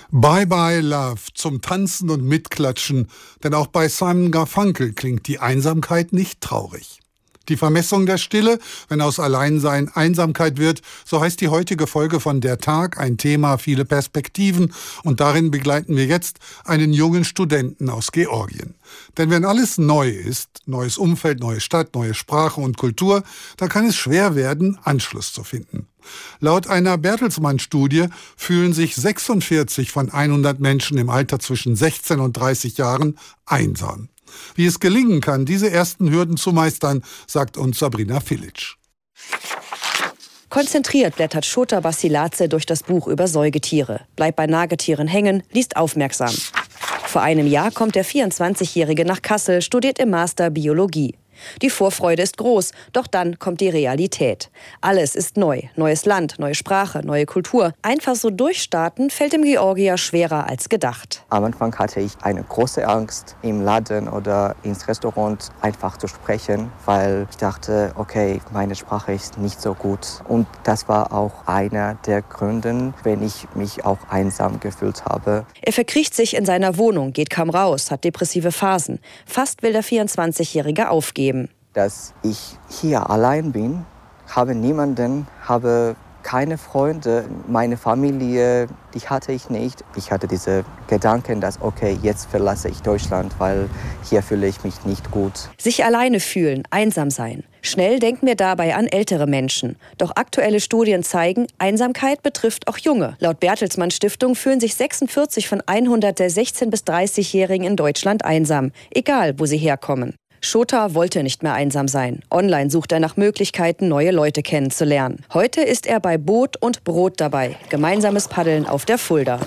Bye Bye Love zum Tanzen und Mitklatschen, denn auch bei Simon Garfunkel klingt die Einsamkeit nicht traurig. Die Vermessung der Stille, wenn aus Alleinsein Einsamkeit wird, so heißt die heutige Folge von Der Tag, ein Thema, viele Perspektiven, und darin begleiten wir jetzt einen jungen Studenten aus Georgien. Denn wenn alles neu ist, neues Umfeld, neue Stadt, neue Sprache und Kultur, dann kann es schwer werden, Anschluss zu finden. Laut einer Bertelsmann-Studie fühlen sich 46 von 100 Menschen im Alter zwischen 16 und 30 Jahren einsam. Wie es gelingen kann, diese ersten Hürden zu meistern, sagt uns Sabrina Filic. Konzentriert blättert Shota Basiladze durch das Buch über Säugetiere, bleibt bei Nagetieren hängen, liest aufmerksam. Vor einem Jahr kommt der 24-Jährige nach Kassel, studiert im Master Biologie. Die Vorfreude ist groß, doch dann kommt die Realität. Alles ist neu. Neues Land, neue Sprache, neue Kultur. Einfach so durchstarten fällt dem Georgier schwerer als gedacht. Am Anfang hatte ich eine große Angst, im Laden oder ins Restaurant einfach zu sprechen, weil ich dachte, okay, meine Sprache ist nicht so gut. Und das war auch einer der Gründe, wenn ich mich auch einsam gefühlt habe. Er verkriecht sich in seiner Wohnung, geht kaum raus, hat depressive Phasen. Fast will der 24-Jährige aufgeben. Dass ich hier allein bin, habe niemanden, habe keine Freunde, meine Familie, die hatte ich nicht. Ich hatte diese Gedanken, dass okay, jetzt verlasse ich Deutschland, weil hier fühle ich mich nicht gut. Sich alleine fühlen, einsam sein. Schnell denken wir dabei an ältere Menschen. Doch aktuelle Studien zeigen, Einsamkeit betrifft auch Junge. Laut Bertelsmann Stiftung fühlen sich 46 von 100 der 16- bis 30-Jährigen in Deutschland einsam, egal wo sie herkommen. Shota wollte nicht mehr einsam sein. Online sucht er nach Möglichkeiten, neue Leute kennenzulernen. Heute ist er bei Boot und Brot dabei. Gemeinsames Paddeln auf der Fulda.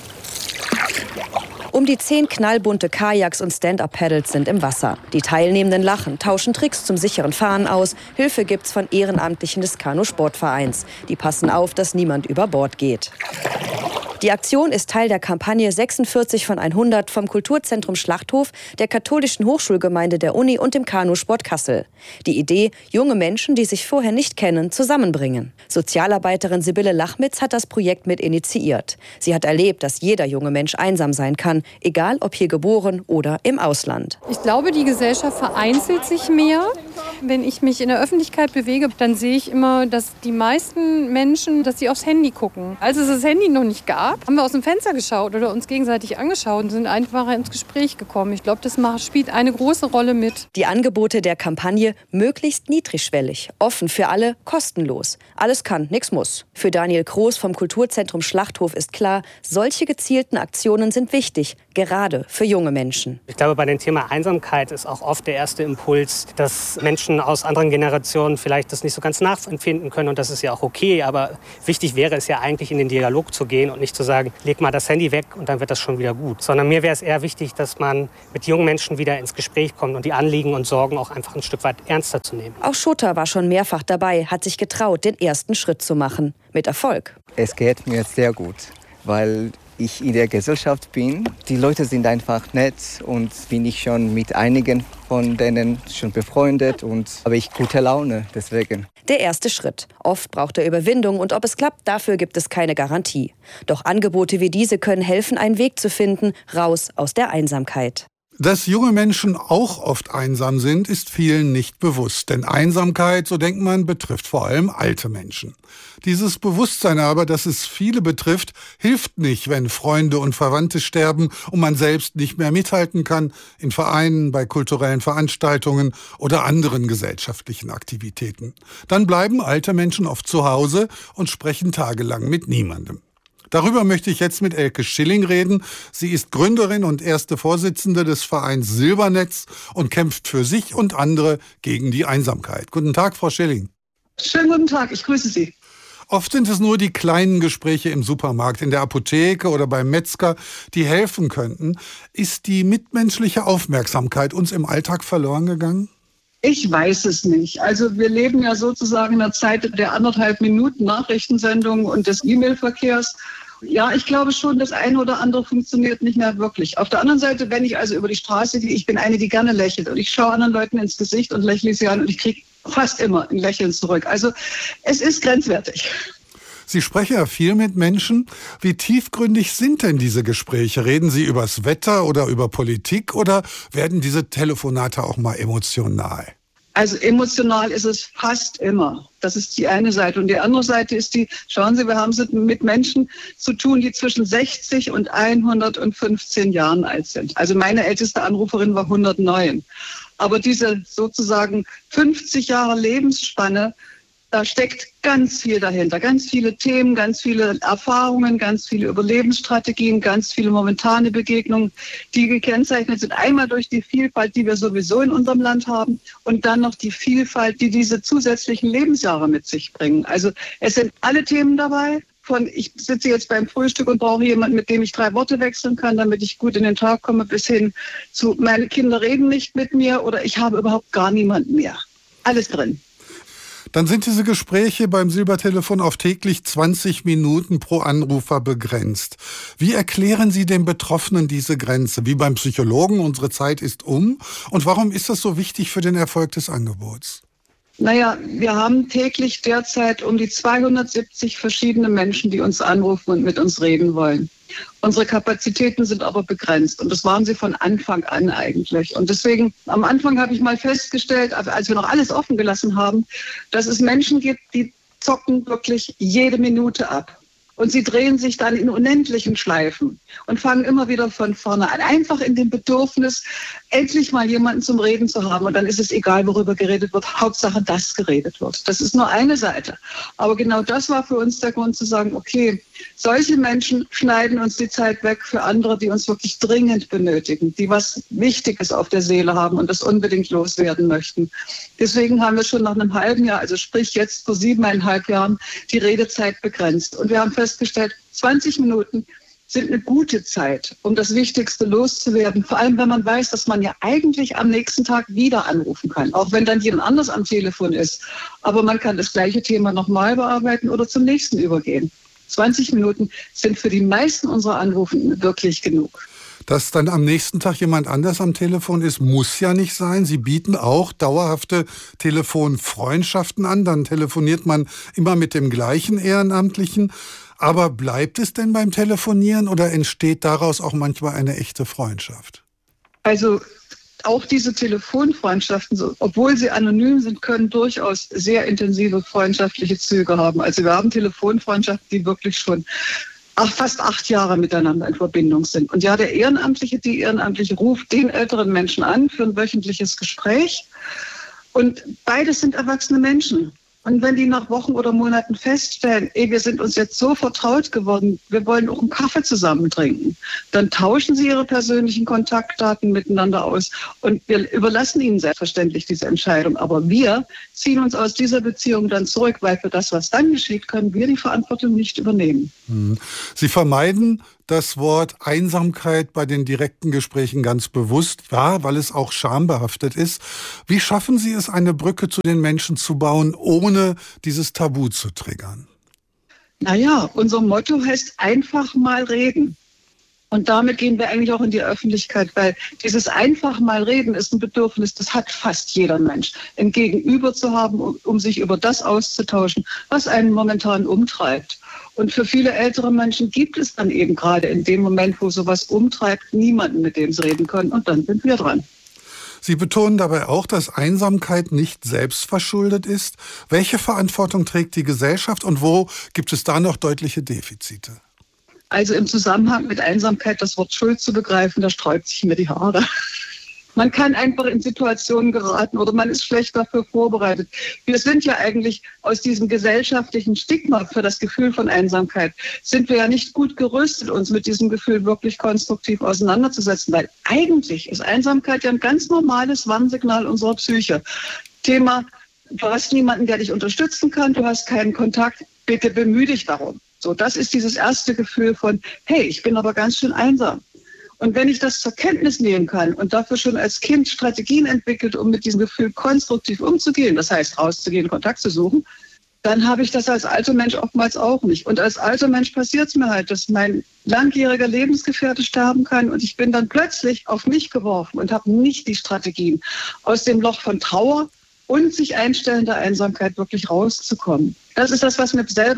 Um die 10 knallbunte Kajaks und Stand-Up-Paddles sind im Wasser. Die Teilnehmenden lachen, tauschen Tricks zum sicheren Fahren aus. Hilfe gibt's von Ehrenamtlichen des Kanu-Sportvereins. Die passen auf, dass niemand über Bord geht. Die Aktion ist Teil der Kampagne 46 von 100 vom Kulturzentrum Schlachthof, der katholischen Hochschulgemeinde der Uni und dem Kanusport Kassel. Die Idee, junge Menschen, die sich vorher nicht kennen, zusammenbringen. Sozialarbeiterin Sibylle Lachmitz hat das Projekt mit initiiert. Sie hat erlebt, dass jeder junge Mensch einsam sein kann, egal ob hier geboren oder im Ausland. Ich glaube, die Gesellschaft vereinzelt sich mehr. Wenn ich mich in der Öffentlichkeit bewege, dann sehe ich immer, dass die meisten Menschen, dass sie aufs Handy gucken. Als es das Handy noch nicht gab, haben wir aus dem Fenster geschaut oder uns gegenseitig angeschaut und sind einfach ins Gespräch gekommen. Ich glaube, das spielt eine große Rolle mit. Die Angebote der Kampagne möglichst niedrigschwellig, offen für alle, kostenlos. Alles kann, nichts muss. Für Daniel Kroos vom Kulturzentrum Schlachthof ist klar, solche gezielten Aktionen sind wichtig, gerade für junge Menschen. Ich glaube, bei dem Thema Einsamkeit ist auch oft der erste Impuls, dass Menschen aus anderen Generationen vielleicht das nicht so ganz nachempfinden können, und das ist ja auch okay, aber wichtig wäre es ja eigentlich, in den Dialog zu gehen und nicht zu sagen, leg mal das Handy weg und dann wird das schon wieder gut. Sondern mir wäre es eher wichtig, dass man mit jungen Menschen wieder ins Gespräch kommt und die Anliegen und Sorgen auch einfach ein Stück weit ernster zu nehmen. Auch Shota war schon mehrfach dabei, hat sich getraut, den ersten Schritt zu machen. Mit Erfolg. Es geht mir sehr gut, weil ich in der Gesellschaft bin. Die Leute sind einfach nett und bin ich schon mit einigen von denen schon befreundet und habe ich gute Laune deswegen. Der erste Schritt. Oft braucht er Überwindung und ob es klappt, dafür gibt es keine Garantie. Doch Angebote wie diese können helfen, einen Weg zu finden, raus aus der Einsamkeit. Dass junge Menschen auch oft einsam sind, ist vielen nicht bewusst. Denn Einsamkeit, so denkt man, betrifft vor allem alte Menschen. Dieses Bewusstsein aber, dass es viele betrifft, hilft nicht, wenn Freunde und Verwandte sterben und man selbst nicht mehr mithalten kann, in Vereinen, bei kulturellen Veranstaltungen oder anderen gesellschaftlichen Aktivitäten. Dann bleiben alte Menschen oft zu Hause und sprechen tagelang mit niemandem. Darüber möchte ich jetzt mit Elke Schilling reden. Sie ist Gründerin und erste Vorsitzende des Vereins Silbernetz und kämpft für sich und andere gegen die Einsamkeit. Guten Tag, Frau Schilling. Schönen guten Tag, ich grüße Sie. Oft sind es nur die kleinen Gespräche im Supermarkt, in der Apotheke oder beim Metzger, die helfen könnten. Ist die mitmenschliche Aufmerksamkeit uns im Alltag verloren gegangen? Ich weiß es nicht. Also wir leben ja sozusagen in der Zeit der 1,5 Minuten Nachrichtensendungen und des E-Mail-Verkehrs. Ja, ich glaube schon, das eine oder andere funktioniert nicht mehr wirklich. Auf der anderen Seite, wenn ich also über die Straße gehe, ich bin eine, die gerne lächelt und ich schaue anderen Leuten ins Gesicht und lächle sie an und ich kriege fast immer ein Lächeln zurück. Also es ist grenzwertig. Sie sprechen ja viel mit Menschen. Wie tiefgründig sind denn diese Gespräche? Reden Sie übers Wetter oder über Politik oder werden diese Telefonate auch mal emotional? Also emotional ist es fast immer. Das ist die eine Seite. Und die andere Seite ist schauen Sie, wir haben es mit Menschen zu tun, die zwischen 60 und 115 Jahren alt sind. Also meine älteste Anruferin war 109. Aber diese sozusagen 50 Jahre Lebensspanne, da steckt ganz viel dahinter, ganz viele Themen, ganz viele Erfahrungen, ganz viele Überlebensstrategien, ganz viele momentane Begegnungen, die gekennzeichnet sind. Einmal durch die Vielfalt, die wir sowieso in unserem Land haben und dann noch die Vielfalt, die diese zusätzlichen Lebensjahre mit sich bringen. Also es sind alle Themen dabei. Von ich sitze jetzt beim Frühstück und brauche jemanden, mit dem ich 3 Worte wechseln kann, damit ich gut in den Tag komme, bis hin zu meine Kinder reden nicht mit mir oder ich habe überhaupt gar niemanden mehr. Alles drin. Dann sind diese Gespräche beim Silbertelefon auf täglich 20 Minuten pro Anrufer begrenzt. Wie erklären Sie den Betroffenen diese Grenze? Wie beim Psychologen, unsere Zeit ist um. Und warum ist das so wichtig für den Erfolg des Angebots? Naja, wir haben täglich derzeit um die 270 verschiedene Menschen, die uns anrufen und mit uns reden wollen. Unsere Kapazitäten sind aber begrenzt und das waren sie von Anfang an eigentlich. Und deswegen, am Anfang habe ich mal festgestellt, als wir noch alles offen gelassen haben, dass es Menschen gibt, die zocken wirklich jede Minute ab. Und sie drehen sich dann in unendlichen Schleifen und fangen immer wieder von vorne an. Einfach in dem Bedürfnis, endlich mal jemanden zum Reden zu haben. Und dann ist es egal, worüber geredet wird. Hauptsache, dass geredet wird. Das ist nur eine Seite. Aber genau das war für uns der Grund zu sagen, okay, solche Menschen schneiden uns die Zeit weg für andere, die uns wirklich dringend benötigen, die was Wichtiges auf der Seele haben und das unbedingt loswerden möchten. Deswegen haben wir schon nach einem halben Jahr, also sprich jetzt vor 7,5 Jahren, die Redezeit begrenzt. Und wir haben festgestellt, 20 Minuten sind eine gute Zeit, um das Wichtigste loszuwerden. Vor allem, wenn man weiß, dass man ja eigentlich am nächsten Tag wieder anrufen kann, auch wenn dann jemand anders am Telefon ist. Aber man kann das gleiche Thema nochmal bearbeiten oder zum nächsten übergehen. 20 Minuten sind für die meisten unserer Anrufe wirklich genug. Dass dann am nächsten Tag jemand anders am Telefon ist, muss ja nicht sein. Sie bieten auch dauerhafte Telefonfreundschaften an. Dann telefoniert man immer mit dem gleichen Ehrenamtlichen. Aber bleibt es denn beim Telefonieren oder entsteht daraus auch manchmal eine echte Freundschaft? Also auch diese Telefonfreundschaften, obwohl sie anonym sind, können durchaus sehr intensive freundschaftliche Züge haben. Also wir haben Telefonfreundschaften, die wirklich schon fast 8 Jahre miteinander in Verbindung sind. Und ja, die Ehrenamtliche ruft den älteren Menschen an für ein wöchentliches Gespräch. Und beides sind erwachsene Menschen. Und wenn die nach Wochen oder Monaten feststellen, wir sind uns jetzt so vertraut geworden, wir wollen auch einen Kaffee zusammen trinken, dann tauschen sie ihre persönlichen Kontaktdaten miteinander aus und wir überlassen ihnen selbstverständlich diese Entscheidung. Aber wir ziehen uns aus dieser Beziehung dann zurück, weil für das, was dann geschieht, können wir die Verantwortung nicht übernehmen. Sie vermeiden das Wort Einsamkeit bei den direkten Gesprächen ganz bewusst, ja, weil es auch schambehaftet ist. Wie schaffen Sie es, eine Brücke zu den Menschen zu bauen, ohne dieses Tabu zu triggern? Naja, unser Motto heißt einfach mal reden. Und damit gehen wir eigentlich auch in die Öffentlichkeit, weil dieses einfach mal reden ist ein Bedürfnis, das hat fast jeder Mensch. Ein Gegenüber zu haben, um sich über das auszutauschen, was einen momentan umtreibt. Und für viele ältere Menschen gibt es dann eben gerade in dem Moment, wo sowas umtreibt, niemanden, mit dem sie reden können. Und dann sind wir dran. Sie betonen dabei auch, dass Einsamkeit nicht selbstverschuldet ist. Welche Verantwortung trägt die Gesellschaft und wo gibt es da noch deutliche Defizite? Also im Zusammenhang mit Einsamkeit das Wort Schuld zu begreifen, da sträubt sich mir die Haare. Man kann einfach in Situationen geraten oder man ist schlecht dafür vorbereitet. Wir sind ja eigentlich aus diesem gesellschaftlichen Stigma für das Gefühl von Einsamkeit, sind wir ja nicht gut gerüstet, uns mit diesem Gefühl wirklich konstruktiv auseinanderzusetzen. Weil eigentlich ist Einsamkeit ja ein ganz normales Warnsignal unserer Psyche. Thema, du hast niemanden, der dich unterstützen kann, du hast keinen Kontakt, bitte bemühe dich darum. So, das ist dieses erste Gefühl von, hey, ich bin aber ganz schön einsam. Und wenn ich das zur Kenntnis nehmen kann und dafür schon als Kind Strategien entwickelt, um mit diesem Gefühl konstruktiv umzugehen, das heißt rauszugehen, Kontakt zu suchen, dann habe ich das als alter Mensch oftmals auch nicht. Und als alter Mensch passiert es mir halt, dass mein langjähriger Lebensgefährte sterben kann und ich bin dann plötzlich auf mich geworfen und habe nicht die Strategien, aus dem Loch von Trauer und sich einstellender Einsamkeit wirklich rauszukommen. Das ist das, was mir selber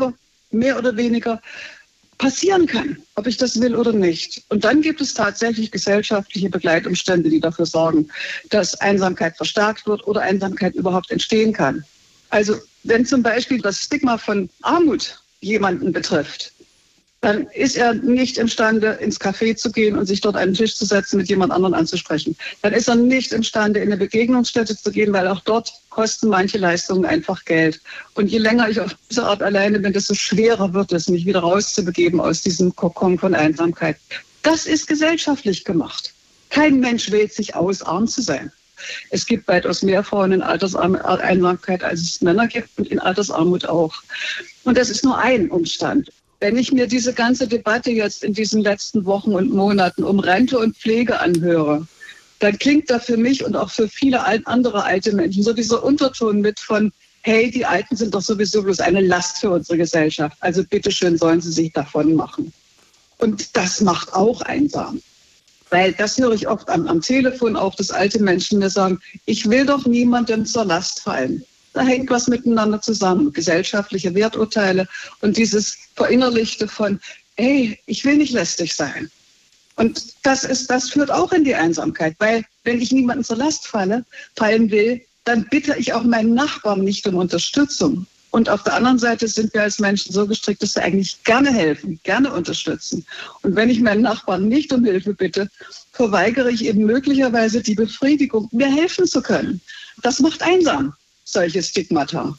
mehr oder weniger passieren kann, ob ich das will oder nicht. Und dann gibt es tatsächlich gesellschaftliche Begleitumstände, die dafür sorgen, dass Einsamkeit verstärkt wird oder Einsamkeit überhaupt entstehen kann. Also wenn zum Beispiel das Stigma von Armut jemanden betrifft, dann ist er nicht imstande, ins Café zu gehen und sich dort an den Tisch zu setzen, mit jemand anderem anzusprechen. Dann ist er nicht imstande, in eine Begegnungsstätte zu gehen, weil auch dort kosten manche Leistungen einfach Geld. Und je länger ich auf diese Art alleine bin, desto schwerer wird es, mich wieder rauszubegeben aus diesem Kokon von Einsamkeit. Das ist gesellschaftlich gemacht. Kein Mensch wählt sich aus, arm zu sein. Es gibt weitaus mehr Frauen in Alterseinsamkeit, als es Männer gibt, und in Altersarmut auch. Und das ist nur ein Umstand. Wenn ich mir diese ganze Debatte jetzt in diesen letzten Wochen und Monaten um Rente und Pflege anhöre, dann klingt da für mich und auch für viele andere alte Menschen so dieser Unterton mit von, hey, die Alten sind doch sowieso bloß eine Last für unsere Gesellschaft. Also bitteschön sollen sie sich davon machen. Und das macht auch einsam. Weil das höre ich oft am Telefon auch, dass alte Menschen mir sagen, ich will doch niemandem zur Last fallen. Da hängt was miteinander zusammen, gesellschaftliche Werturteile und dieses Verinnerlichte von, hey, ich will nicht lästig sein. Und das führt auch in die Einsamkeit, weil wenn ich niemandem zur Last fallen will, dann bitte ich auch meinen Nachbarn nicht um Unterstützung. Und auf der anderen Seite sind wir als Menschen so gestrickt, dass wir eigentlich gerne helfen, gerne unterstützen. Und wenn ich meinen Nachbarn nicht um Hilfe bitte, verweigere ich eben möglicherweise die Befriedigung, mir helfen zu können. Das macht einsam, solche Stigmata.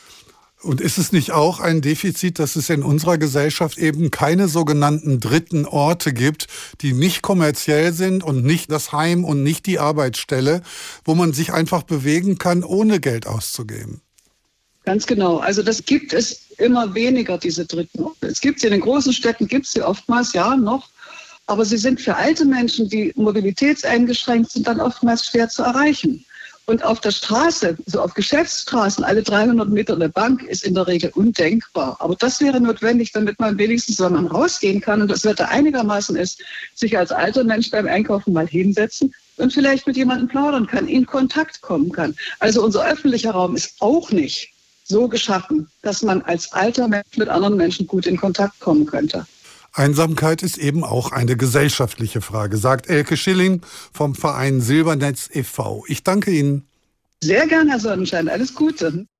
Und ist es nicht auch ein Defizit, dass es in unserer Gesellschaft eben keine sogenannten dritten Orte gibt, die nicht kommerziell sind und nicht das Heim und nicht die Arbeitsstelle, wo man sich einfach bewegen kann, ohne Geld auszugeben? Ganz genau. Also das gibt es immer weniger, diese dritten Orte. Es gibt sie in den großen Städten, gibt es sie oftmals, ja, noch. Aber sie sind für alte Menschen, die mobilitätseingeschränkt sind, dann oftmals schwer zu erreichen. Und auf der Straße, so auf Geschäftsstraßen, alle 300 Meter eine Bank ist in der Regel undenkbar. Aber das wäre notwendig, damit man wenigstens, wenn man rausgehen kann und das Wetter einigermaßen ist, sich als alter Mensch beim Einkaufen mal hinsetzen und vielleicht mit jemandem plaudern kann, in Kontakt kommen kann. Also unser öffentlicher Raum ist auch nicht so geschaffen, dass man als alter Mensch mit anderen Menschen gut in Kontakt kommen könnte. Einsamkeit ist eben auch eine gesellschaftliche Frage, sagt Elke Schilling vom Verein Silbernetz e.V. Ich danke Ihnen. Sehr gern, Herr Sonnenschein. Alles Gute.